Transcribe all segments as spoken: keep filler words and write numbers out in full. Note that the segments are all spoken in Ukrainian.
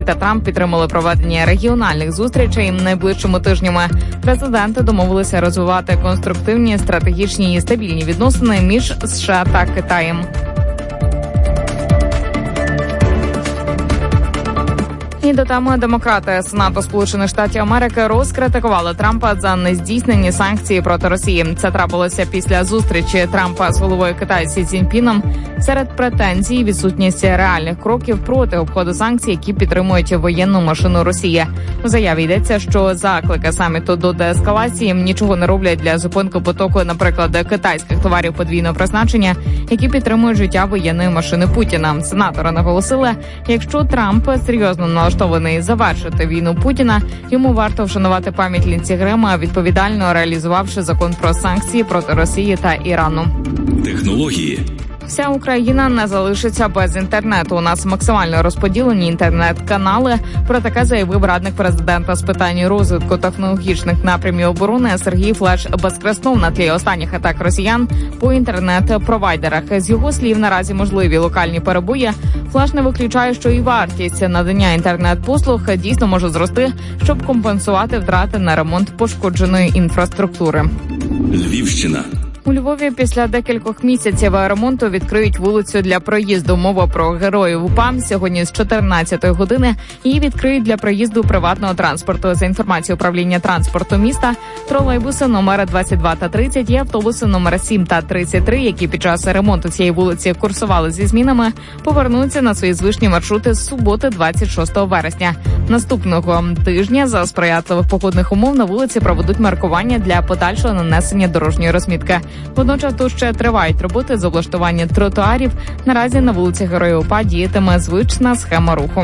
та Трамп підтримали проведення регіональних зустрічей найближчими тижнями. Президенти домовилися розвивати конструктивні, стратегічні і стабільні відносини між США та Китаєм. І до теми демократи Сенату Сполучених Штатів Америки розкритикували Трампа за нездійснені санкції проти Росії. Це трапилося після зустрічі Трампа з головою Китаю Сі Цзіньпіном. Серед претензій відсутність реальних кроків проти обходу санкцій, які підтримують воєнну машину Росії. У заяві йдеться, що заклики саміту до деескалації нічого не роблять для зупинки потоку, наприклад, китайських товарів подвійного призначення, які підтримують життя воєнної машини Путіна. Сенатори наголосили, якщо Трамп серйозно налаштований завершити війну Путіна, йому варто вшанувати пам'ять Лінсі Грема, відповідально реалізувавши закон про санкції проти Росії та Ірану. Технології. Вся Україна не залишиться без інтернету. У нас максимально розподілені інтернет-канали. Про таке заявив радник президента з питань розвитку технологічних напрямів оборони Сергій Флеш Безкреснов на тлі останніх атак росіян по інтернет-провайдерах. З його слів, наразі можливі локальні перебої. Флеш не виключає, що і вартість надання інтернет-послуг дійсно може зрости, щоб компенсувати втрати на ремонт пошкодженої інфраструктури. Львівщина. У Львові після декількох місяців ремонту відкриють вулицю для проїзду. Мова про Героїв УПА. Сьогодні з чотирнадцятої години її відкриють для проїзду приватного транспорту. За інформацією управління транспорту міста, тролейбуси номер двадцять два та тридцять і автобуси номер сім та тридцять три, які під час ремонту цієї вулиці курсували зі змінами, повернуться на свої звичні маршрути з суботи двадцять шостого вересня. Наступного тижня за сприятливих погодних умов на вулиці проведуть маркування для подальшого нанесення дорожньої розмітки. Водночас тут ще тривають роботи з облаштування тротуарів. Наразі на вулиці Героїв УПА діятиме звична схема руху.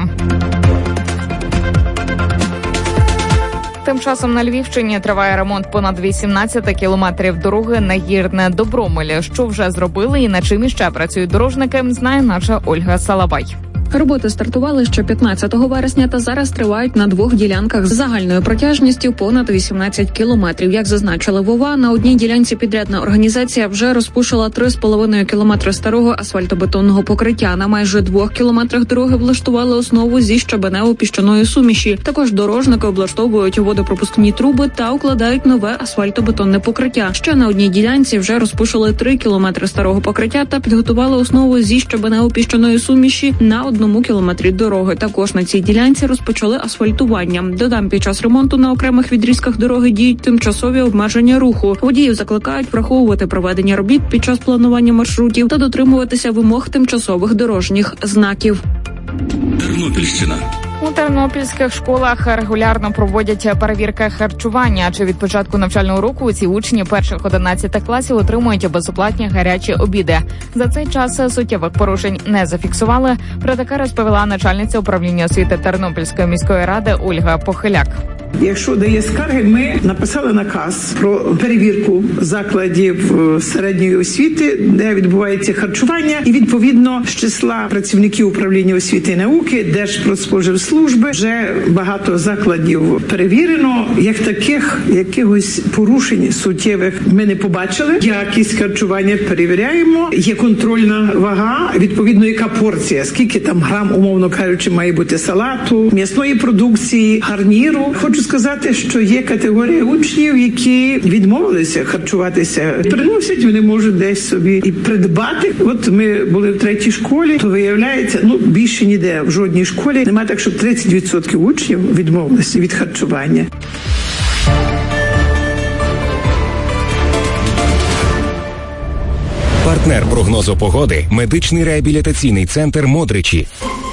Тим часом на Львівщині триває ремонт понад вісімнадцять кілометрів дороги Нагірне-Добромель. Що вже зробили і над чим іще працюють дорожники, знає наша Ольга Салабай. Роботи стартували ще п'ятнадцятого вересня та зараз тривають на двох ділянках з загальною протяжністю понад вісімнадцять кілометрів. Як зазначили в ОВА, на одній ділянці підрядна організація вже розпушила три з половиною кілометри старого асфальтобетонного покриття. На майже двох кілометрах дороги влаштували основу зі щебенево-піщаної суміші. Також дорожники облаштовують водопропускні труби та укладають нове асфальтобетонне покриття. Ще на одній ділянці вже розпушили три кілометри старого покриття та підготували основу зі щебенево-піщаної суміші на одному кілометрі дороги. Також на цій ділянці розпочали асфальтування. Додам, під час ремонту на окремих відрізках дороги діють тимчасові обмеження руху. Водіїв закликають враховувати проведення робіт під час планування маршрутів та дотримуватися вимог тимчасових дорожніх знаків. Тернопільщина. У тернопільських школах регулярно проводять перевірки харчування. Чи від початку навчального року ці учні перших одинадцятих класів отримують безоплатні гарячі обіди. За цей час суттєвих порушень не зафіксували. Про таке розповіла начальниця управління освіти Тернопільської міської ради Ольга Похиляк. Якщо дає скарги, ми написали наказ про перевірку закладів середньої освіти, де відбувається харчування, і відповідно з числа працівників управління освіти і науки, Держпродспоживслужби вже багато закладів перевірено. Як таких якихось порушень суттєвих ми не побачили. Якість харчування перевіряємо. Є контрольна вага, відповідно яка порція, скільки там грам, умовно кажучи, має бути салату, м'ясної продукції, гарніру. Хочу сказати, що є категорія учнів, які відмовилися харчуватися. Приносять, вони можуть десь собі і придбати. От ми були в третій школі, то виявляється, ну більше ніде в жодній школі немає так, щоб тридцять відсотків учнів відмовилися від харчування. Партнер прогнозу погоди – медичний реабілітаційний центр «Модричі».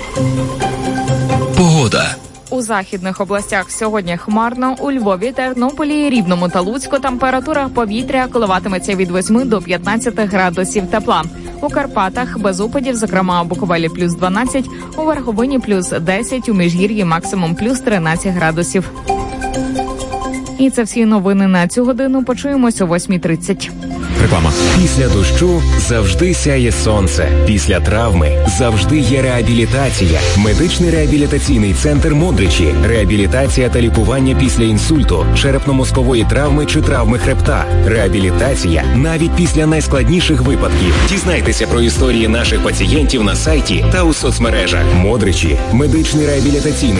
Погода. У західних областях сьогодні хмарно, у Львові, Тернополі, Рівному та Луцьку температура повітря коливатиметься від восьми до п'ятнадцяти градусів тепла. У Карпатах без опадів, зокрема у Буковелі плюс дванадцять, у Верховині плюс десять, у Міжгір'ї максимум плюс тринадцять градусів. І це всі новини на цю годину. Почуємось о восьмій тридцять. Реклама. Після дощу завжди сяє сонце. Після травми завжди є реабілітація. Медичний реабілітаційний центр «Модричі». Реабілітація та лікування після інсульту, черепно-мозкової травми чи травми хребта. Реабілітація навіть після найскладніших випадків. Дізнайтеся про історії наших пацієнтів на сайті та у соцмережах. «Модричі» – медичний реабілітаційний